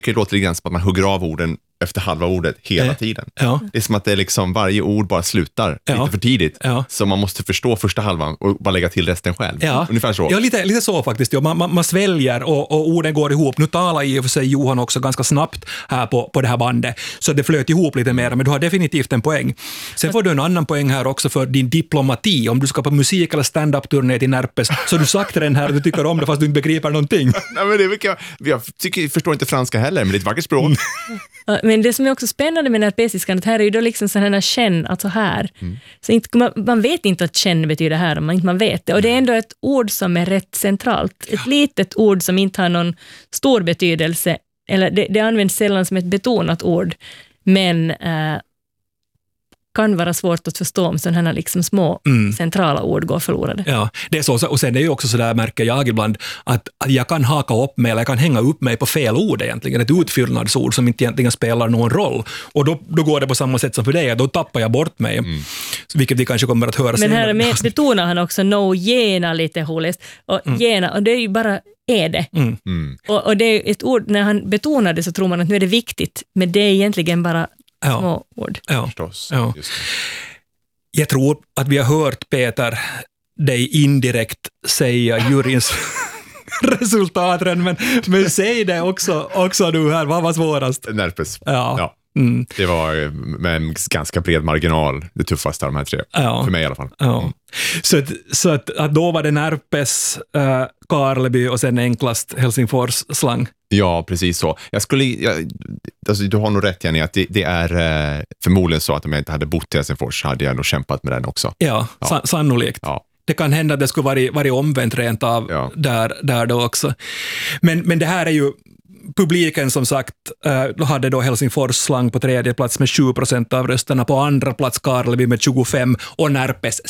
Det låter lite grann som att man hugger av orden efter halva ordet hela tiden. Ja. Det är som att det liksom varje ord bara slutar lite för tidigt. Ja. Så man måste förstå första halvan och bara lägga till resten själv. Ja. Ungefär så. Ja, lite så faktiskt. Ja. Man sväljer och orden går ihop. Nu talar i och för sig Johan också ganska snabbt här på det här bandet. Så det flöt ihop lite mer, men du har definitivt en poäng. Sen får du en annan poäng här också för din diplomati. Om du ska på musik- eller stand-up-turné till Närpes, så du sagt den här att du tycker om det fast du inte begriper någonting. Nej, men jag förstår inte franska heller, men det är ett vackert språk. Men det som är också spännande med närpesiskan, att här är ju då liksom sådana här känn, alltså här. Så inte, man vet inte att känn betyder här om man inte vet det. Och det är ändå ett ord som är rätt centralt. Ett litet ord som inte har någon stor betydelse, eller det används sällan som ett betonat ord, men kan vara svårt att förstå om sådana här liksom små centrala ord går förlorade. Ja, det är så. Och sen är det ju också så där, märker jag ibland, att jag kan haka upp mig eller jag kan hänga upp mig på fel ord egentligen, ett utfyllnadsord som inte egentligen spelar någon roll. Och då går det på samma sätt som för dig, då tappar jag bort mig. Vilket vi kanske kommer att höra senare. Men här betonar han också gena lite hållest. Och gena, och det är ju bara är det. Och det är ett ord, när han betonar det så tror man att nu är det viktigt, men det är egentligen bara små ord. Ja. Förstås. Ja. Just det. Jag tror att vi har hört, Peter, dig indirekt säga juryns resultaten, men säg det också du här, vad var svårast? Närpes. Ja. Det var med en ganska bred marginal det tuffaste av de här tre. För mig i alla fall. Ja. Så att då var det Närpes, Karleby och sen enklast Helsingfors slang. Ja, precis så. Alltså, du har nog rätt, Jenny, att det är förmodligen så att om jag inte hade bott i Helsingfors hade jag nog kämpat med den också. Ja. Sannolikt. Ja. Det kan hända att det skulle vara omvänt rent av där då också. Men det här är ju publiken, som sagt, hade då Helsingfors slang på tredje plats med 7% av rösterna, på andra plats Karleby med 25% och Närpes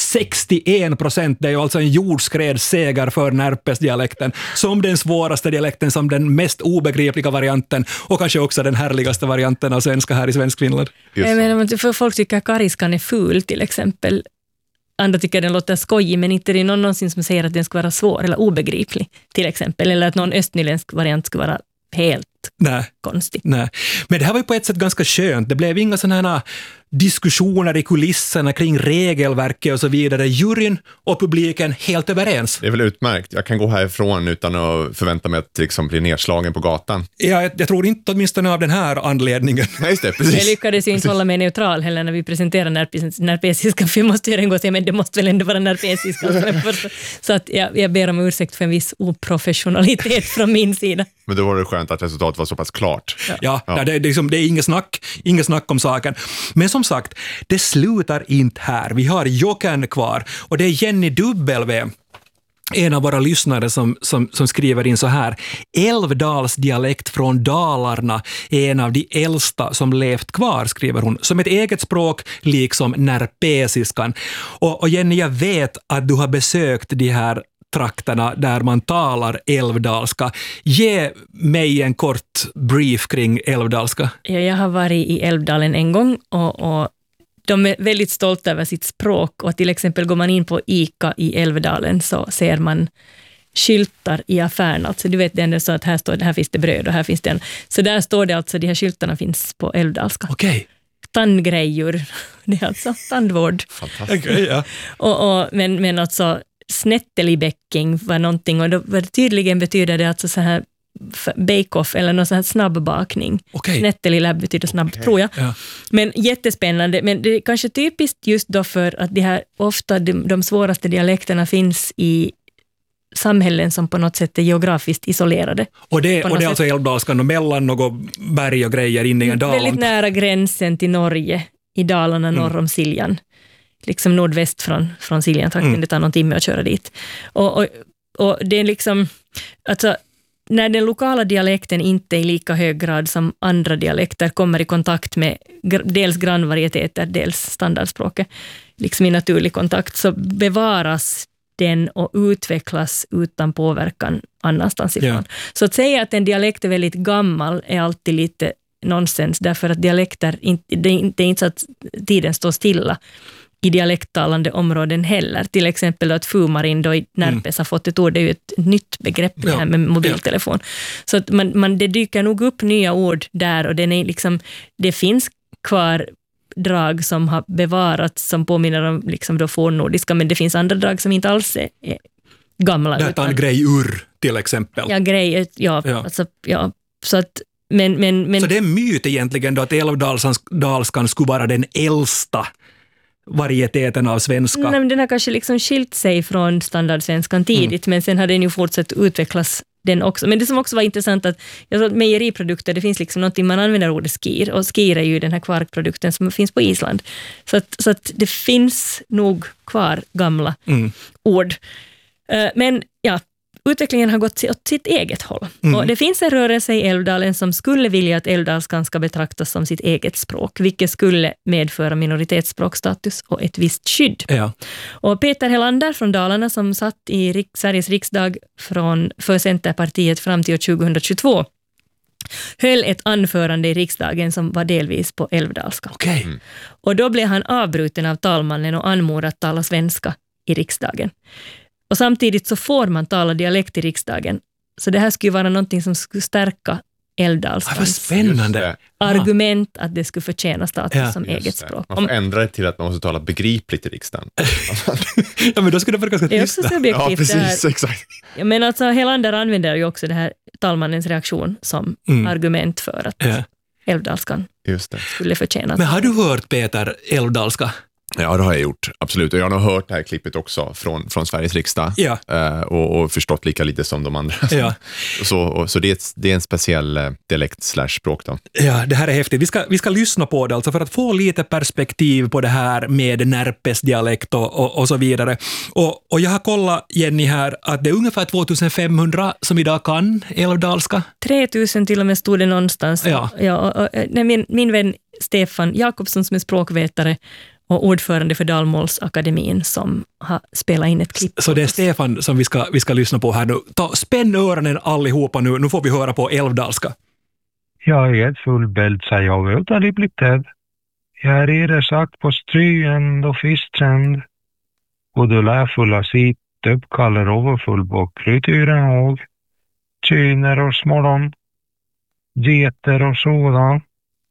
61%. Det är ju alltså en jordskredsseger för Närpes-dialekten som den svåraste dialekten, som den mest obegripliga varianten och kanske också den härligaste varianten av svenska här i Svenskfinland. För folk tycker att kariskan är ful till exempel. Andra tycker den låter skojig, men inte det är någonsin som säger att den ska vara svår eller obegriplig till exempel, eller att någon östnyländsk variant ska vara helt konstigt. Nej. Men det här var ju på ett sätt ganska skönt. Det blev inga sådana här diskussioner i kulisserna kring regelverket och så vidare. Juryn och publiken helt överens. Det är väl utmärkt. Jag kan gå härifrån utan att förvänta mig att liksom bli nedslagen på gatan. Ja, jag tror inte åtminstone av den här anledningen. Nej, just det, precis. Jag lyckades ju inte hålla mig neutral heller när vi presenterar närpesiska, för jag måste ju redan gå och säga, men det måste väl ändå vara närpesiska. Så att jag ber om ursäkt för en viss oprofessionalitet från min sida. Men då var det skönt att resultatet var så pass klart. Ja. Det är inget snack om saken. Men som sagt, det slutar inte här. Vi har Jokern kvar och det är Jenny W, en av våra lyssnare som skriver in så här: Älvdals dialekt från Dalarna är en av de äldsta som levt kvar, skriver hon, som ett eget språk liksom närpesiskan. Och Jenny, jag vet att du har besökt de här trakterna där man talar älvdalska. Ge mig en kort brief kring älvdalska. Ja, jag har varit i Älvdalen en gång och de är väldigt stolta över sitt språk, och till exempel går man in på ICA i Älvdalen så ser man skyltar i affären. Alltså, du vet, det är så att här finns det bröd och här finns det en. Så där står det alltså, de här skyltarna finns på älvdalska. Okej. Tandgrejor, det är alltså tandvård. Fantastiskt. Okay, ja. Men alltså snettelibäcking var någonting, och då tydligen betyder det alltså så här bake-off eller någon sån här snabbbakning. Okay. Snettelilab betyder snabbt, tror jag. Ja. Men jättespännande. Men det är kanske typiskt just då för att det här, ofta de svåraste dialekterna finns i samhällen som på något sätt är geografiskt isolerade. Och det är alltså älvdalskan och mellan något berg och grejer inne i en dal. Väldigt nära gränsen till Norge, i Dalarna norr om Siljan. Liksom nordväst från Siljan-trakten. Det tar någon timme att köra dit. Och det är liksom, alltså, när den lokala dialekten inte i lika hög grad som andra dialekter kommer i kontakt med dels grannvarieteter, dels standardspråket, liksom i naturlig kontakt, så bevaras den och utvecklas utan påverkan annanstans ifrån. Yeah. Så att säga att en dialekt är väldigt gammal är alltid lite nonsens, därför att dialekter, det är inte så att tiden står stilla. i dialekttalande områden heller. Till exempel att fumarin då i Närpes har fått ett ord, det är ju ett nytt begrepp det här med mobiltelefon. Så att det dyker nog upp nya ord där, och den är liksom, det finns kvar drag som har bevarats som påminner om liksom då fornnordiska, men det finns andra drag som inte alls är gamla. Det är en grej ur till exempel. Ja, grej, alltså, så att men så det är en myt egentligen då att älvdalskan skulle vara den äldsta varieteten av svenska. Nej, men den har kanske liksom skilt sig från standardsvenskan tidigt, men sen har den ju fortsatt utvecklas den också. Men det som också var intressant att mejeriprodukter, det finns liksom någonting, man använder ordet skir, och skir är ju den här kvarkprodukten som finns på Island. Så att det finns nog kvar gamla ord. Men ja, utvecklingen har gått åt sitt eget håll. Och det finns en rörelse i Älvdalen som skulle vilja att älvdalskan ska betraktas som sitt eget språk, vilket skulle medföra minoritetsspråkstatus och ett visst skydd. Ja. Och Peter Helander från Dalarna, som satt i Sveriges riksdag för Centerpartiet fram till 2022, höll ett anförande i riksdagen som var delvis på älvdalska. Okay. Och då blev han avbruten av talmannen och anmodad att tala svenska i riksdagen. Och samtidigt så får man tala dialekt i riksdagen. Så det här skulle vara någonting som skulle stärka älvdalskans vad spännande argument att det skulle förtjäna status som eget språk. Man får ändra det till att man måste tala begripligt i riksdagen. Ja, men då skulle det vara ganska det är också subjektivt. Ja, precis, exakt. Men alltså Helander använder ju också det här talmannens reaktion som argument för att älvdalskan skulle förtjäna. Men har du hört, Peter, älvdalska? Ja, det har jag gjort. Absolut. Och jag har nog hört det här klippet också från Sveriges riksdag. Ja. Och förstått lika lite som de andra. Ja. Så det är en speciell dialekt/språk då. Ja, det här är häftigt. Vi ska lyssna på det alltså för att få lite perspektiv på det här med Närpes dialekt och så vidare. Och jag har kollat, Jenny, här att det är ungefär 2500 som idag kan älvdalska. 3000 till och med stod det någonstans. Ja. Min vän Stefan Jakobsson som är språkvetare och ordförande för Dalmålsakademin som har spelat in ett klipp. Så det är Stefan som vi ska lyssna på här nu. Spänn öronen allihopa nu. Nu får vi höra på älvdalska. Jag är fullbäld, säger jag utan det blir tädd. Jag är sagt på stryen och fiskstränd. Och du lär fulla sitt uppkallar överfull på krytyren och kyner och smålon, geter och sådan.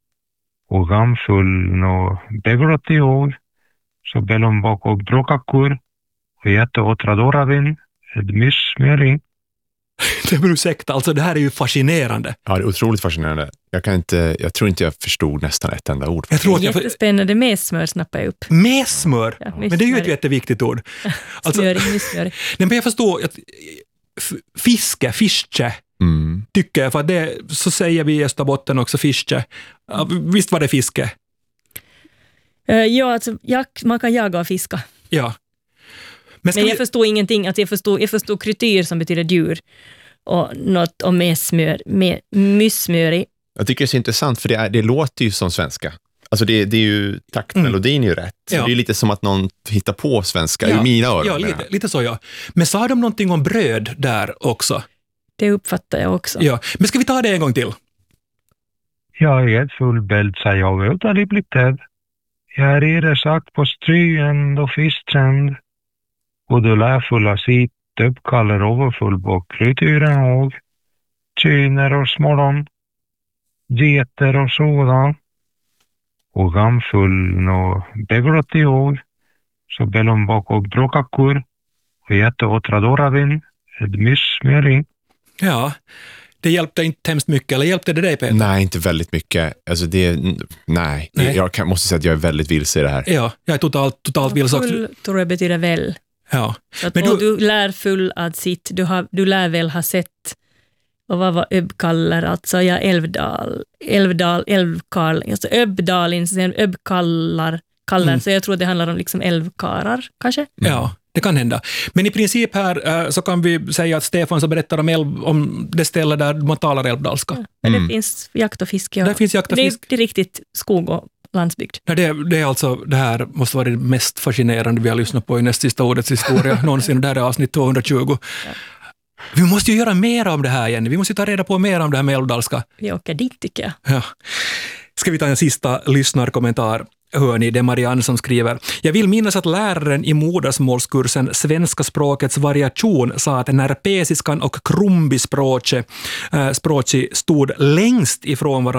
Och gamfull och begrott i år, så bellom bak och bråkakkur och jätte och tradoravin, ett myssmjöring. Det är ursäkta, alltså det här är ju fascinerande. Ja, det är otroligt fascinerande. Jag tror inte jag förstod nästan ett enda ord. Jag tror att jättespännande, messmör snappar jag upp. Messmör? Ja, men det är ju ett jätteviktigt ord. Alltså, smjöring. Nej, men jag förstår att fiske, tycker jag, för det så säger vi i Österbotten också fiske. Visst var det fiske? Ja, alltså, man kan jaga och fiska. Ja. Men jag förstår ingenting. Alltså, jag förstår krytyr som betyder djur och något om myssmjörig. Jag tycker det är så intressant för det låter ju som svenska. Alltså det är ju taktmelodin är ju rätt. Ja. Det är ju lite som att någon hittar på svenska i mina öron. Ja, lite så ja. Men sa de någonting om bröd där också? Det uppfattar jag också. Ja, men ska vi ta det en gång till? Jag är fullbäld, säger jag utan det blir tädd. Jag är sagt på stryen och fiskstränd. Och du lär fulla sitt uppkallar överfull på krytyren och kyner och smålon, geter och sådan. Och gamfull och begrott i år, så bellom bak och bråkakkur och jätte och tradoravin, ett myssmjöring. Ja, det hjälpte inte hemskt mycket, eller hjälpte det dig, Peter? Nej, inte väldigt mycket. Alltså nej. Jag måste säga att jag är väldigt vilse i det här. Ja, jag är totalt vilse också. Full tror jag betyder väl. Ja. Men du lär full att sitt, du lär väl ha sett, och vad var öbbkallar, alltså ja, älvkarl, alltså öbbdalins, öbbkallar, så jag tror det handlar om liksom älvkarar, kanske? Ja, det kan hända. Men i princip här så kan vi säga att Stefan så berättar om det ställe där man talar älvdalska. Ja, det finns jakt och fiske. Där finns jakt och fisk. Det är riktigt skog och landsbygd. Ja, det är alltså, det här måste vara det mest fascinerande vi har lyssnat på i näst sista ordets historia någonsin. Det här är avsnitt 220. Ja. Vi måste ju göra mer om det här, Jenny. Vi måste ta reda på mer om det här med älvdalska. Vi åker dit, tycker jag. Ja. Ska vi ta en sista lyssnarkommentar? hör ni, det är Marianne som skriver. Jag vill minnas att läraren i modersmålskursen svenska språkets variation sa att när pesiskan och krumbispråket stod längst ifrån varandra